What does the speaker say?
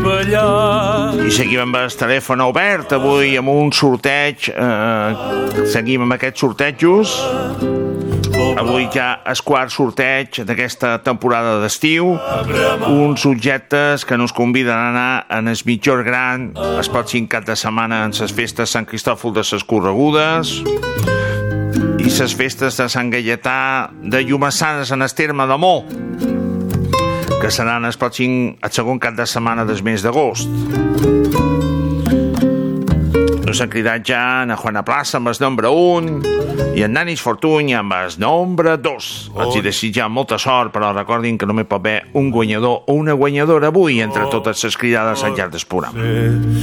ballar. I seguim amb el telèfon obert avui amb un sorteig. Seguim amb aquests sortejos. Avui ja és quart sorteig d'aquesta temporada d'estiu. Uns objectes que nos conviden a anar en el mitjor gran el pròxim cap de setmana en les festes Sant Cristòfol de les Corregudes i les festes de Sant Gaietà de Llumassanes en el terme de Mó, que seran el segon cap de setmana del mes d'agost. Nos han cridat ja a Juana Plaça amb el nombre 1 i en Nanis Fortuny amb el nombre 2. Els hi desitjar molta sort, però recordin que només pot haver un guanyador o una guanyadora avui entre totes les cridades al llarg del programa.